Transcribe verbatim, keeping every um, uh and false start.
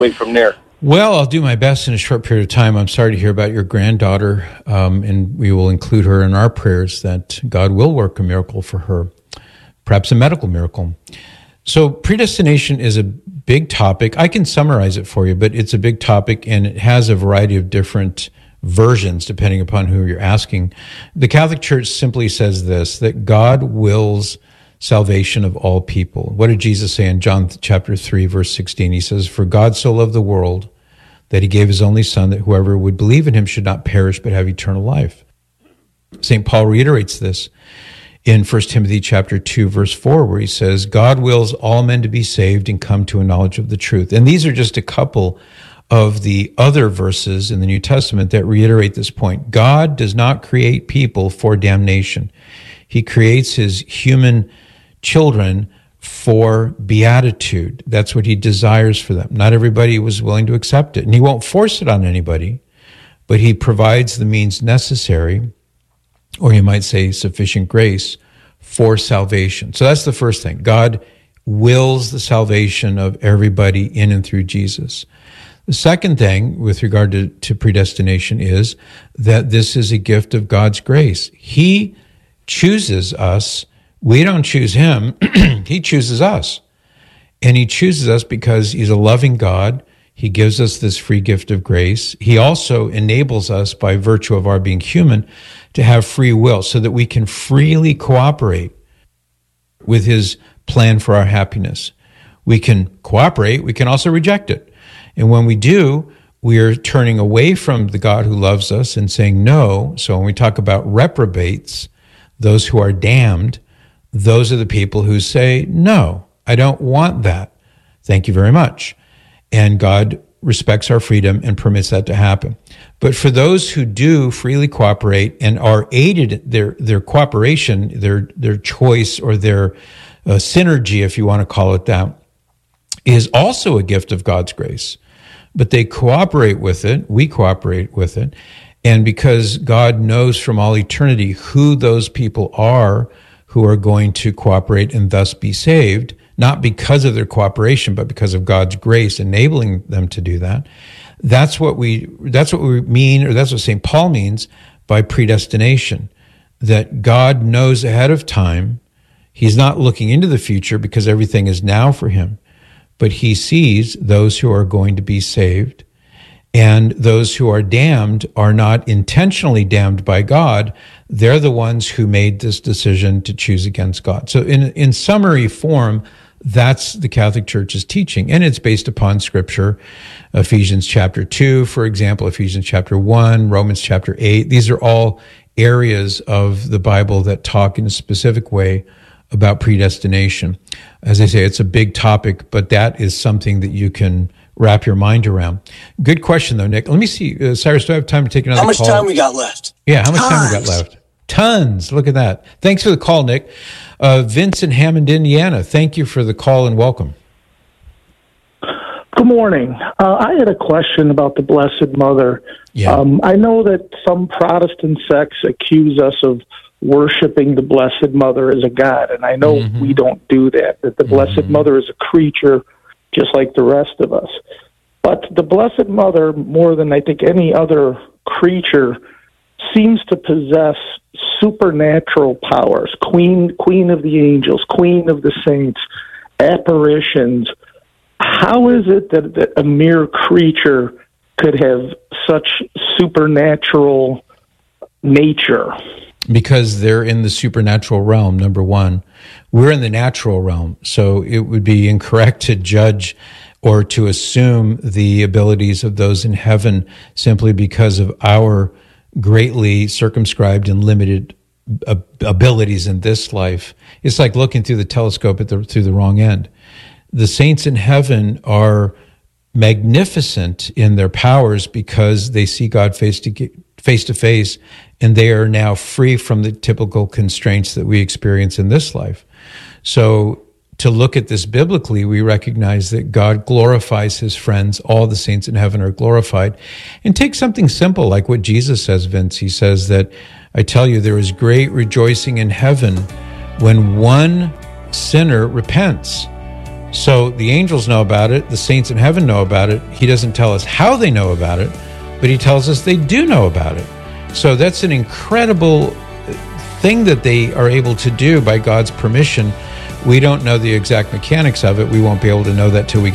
from there? Well, I'll do my best in a short period of time. I'm sorry to hear about your granddaughter, um, and we will include her in our prayers that God will work a miracle for her, perhaps a medical miracle. So predestination is a big topic. I can summarize it for you, but it's a big topic, and it has a variety of different versions depending upon who you're asking. The Catholic Church simply says this, that God wills salvation of all people. What did Jesus say in John chapter three, verse sixteen? He says, "For God so loved the world that he gave his only Son, that whoever would believe in him should not perish but have eternal life." Saint Paul reiterates this in First Timothy chapter two, verse four, where he says, "God wills all men to be saved and come to a knowledge of the truth." And these are just a couple of the other verses in the New Testament that reiterate this point. God does not create people for damnation. He creates his human children for beatitude. That's what he desires for them. Not everybody was willing to accept it, and he won't force it on anybody, but he provides the means necessary, or you might say sufficient grace, for salvation. So that's the first thing. God wills the salvation of everybody in and through Jesus. The second thing with regard to, to predestination is that this is a gift of God's grace. He chooses us. We don't choose him. He chooses us. And he chooses us because he's a loving God. He gives us this free gift of grace. He also enables us, by virtue of our being human, to have free will so that we can freely cooperate with his plan for our happiness. We can cooperate. We can also reject it. And when we do, we are turning away from the God who loves us and saying no. So when we talk about reprobates, those who are damned, those are the people who say, no, I don't want that. Thank you very much. And God respects our freedom and permits that to happen. But for those who do freely cooperate and are aided, their their cooperation, their their choice, or their uh, synergy, if you want to call it that, is also a gift of God's grace. But they cooperate with it, we cooperate with it, and because God knows from all eternity who those people are who are going to cooperate and thus be saved, not because of their cooperation, but because of God's grace enabling them to do that. That's what we, that's what we mean, or that's what Saint Paul means by predestination, that God knows ahead of time. He's not looking into the future because everything is now for him, but he sees those who are going to be saved, and those who are damned are not intentionally damned by God. They're the ones who made this decision to choose against God. So in, in summary form, that's the Catholic Church's teaching, and it's based upon Scripture. Ephesians chapter two, for example, Ephesians chapter one, Romans chapter eight. These are all areas of the Bible that talk in a specific way about predestination. As I say, it's a big topic, but that is something that you can wrap your mind around. Good question, though, Nick. Let me see. Uh, Cyrus, do I have time to take another call? How much call? time we got left? Yeah, how much Tons. time we got left? Tons. Look at that. Thanks for the call, Nick. Uh, Vince in Hammond, Indiana, thank you for the call and welcome. Good morning. Uh, I had a question about the Blessed Mother. Yeah. Um, I know that some Protestant sects accuse us of worshiping the Blessed Mother as a god, and I know mm-hmm. we don't do that, that the mm-hmm. Blessed Mother is a creature just like the rest of us. But the Blessed Mother, more than I think any other creature, seems to possess supernatural powers, queen queen of the angels, queen of the saints, apparitions. How is it that, that a mere creature could have such supernatural nature? Because they're in the supernatural realm, number one. We're in the natural realm, so it would be incorrect to judge or to assume the abilities of those in heaven simply because of our greatly circumscribed and limited abilities in this life. It's like looking through the telescope at the, through the wrong end. The saints in heaven are magnificent in their powers because they see God face to face to face, and they are now free from the typical constraints that we experience in this life. So to look at this biblically, we recognize that God glorifies his friends. All the saints in heaven are glorified. And take something simple like what Jesus says, Vince. He says that, I tell you, there is great rejoicing in heaven when one sinner repents. So the angels know about it. The saints in heaven know about it. He doesn't tell us how they know about it, but he tells us they do know about it. So that's an incredible thing that they are able to do by God's permission. We don't know the exact mechanics of it. We won't be able to know that till we